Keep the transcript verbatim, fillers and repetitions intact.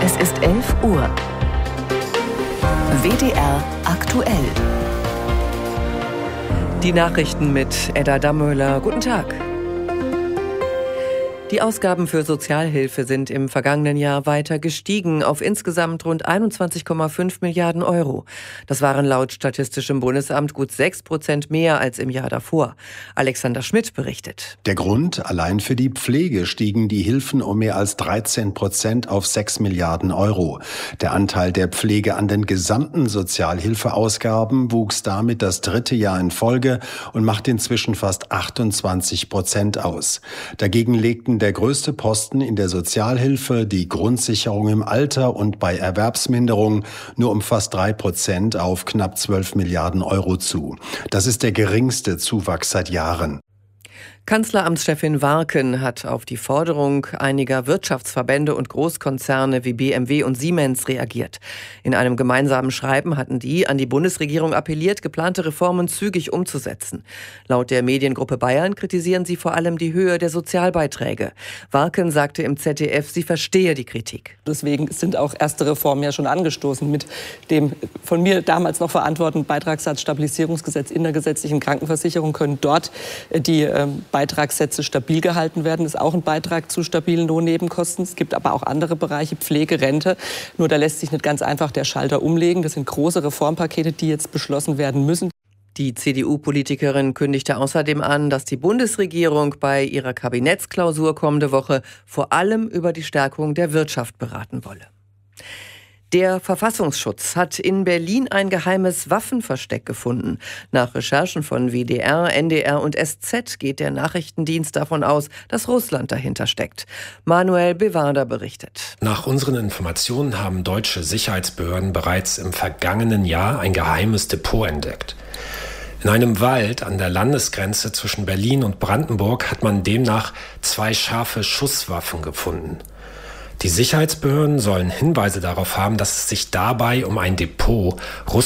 Es ist elf Uhr. W D R aktuell. Die Nachrichten mit Edda Dammöller. Guten Tag. Die Ausgaben für Sozialhilfe sind im vergangenen Jahr weiter gestiegen auf insgesamt rund einundzwanzig Komma fünf Milliarden Euro. Das waren laut Statistischem Bundesamt gut sechs Prozent mehr als im Jahr davor. Alexander Schmidt berichtet. Der Grund: Allein für die Pflege stiegen die Hilfen um mehr als dreizehn Prozent auf sechs Milliarden Euro. Der Anteil der Pflege an den gesamten Sozialhilfeausgaben wuchs damit das dritte Jahr in Folge und macht inzwischen fast achtundzwanzig Prozent aus. Dagegen legten der größte Posten in der Sozialhilfe, die Grundsicherung im Alter und bei Erwerbsminderung, nur um fast drei Prozent auf knapp zwölf Milliarden Euro zu. Das ist der geringste Zuwachs seit Jahren. Kanzleramtschefin Warken hat auf die Forderung einiger Wirtschaftsverbände und Großkonzerne wie B M W und Siemens reagiert. In einem gemeinsamen Schreiben hatten die an die Bundesregierung appelliert, geplante Reformen zügig umzusetzen. Laut der Mediengruppe Bayern kritisieren sie vor allem die Höhe der Sozialbeiträge. Warken sagte im Z D F, sie verstehe die Kritik. Deswegen sind auch erste Reformen ja schon angestoßen mit dem von mir damals noch verantworteten Beitragssatzstabilisierungsgesetz in der gesetzlichen Krankenversicherung können dort die ähm, Beitragssätze stabil gehalten werden. Das ist auch ein Beitrag zu stabilen Lohnnebenkosten. Es gibt aber auch andere Bereiche, Pflege, Rente. Nur da lässt sich nicht ganz einfach der Schalter umlegen. Das sind große Reformpakete, die jetzt beschlossen werden müssen. Die C D U-Politikerin kündigte außerdem an, dass die Bundesregierung bei ihrer Kabinettsklausur kommende Woche vor allem über die Stärkung der Wirtschaft beraten wolle. Der Verfassungsschutz hat in Berlin ein geheimes Waffenversteck gefunden. Nach Recherchen von W D R, N D R und S Z geht der Nachrichtendienst davon aus, dass Russland dahinter steckt. Manuel Bewader berichtet. Nach unseren Informationen haben deutsche Sicherheitsbehörden bereits im vergangenen Jahr ein geheimes Depot entdeckt. In einem Wald an der Landesgrenze zwischen Berlin und Brandenburg hat man demnach zwei scharfe Schusswaffen gefunden. Die Sicherheitsbehörden sollen Hinweise darauf haben, dass es sich dabei um ein Depot russischer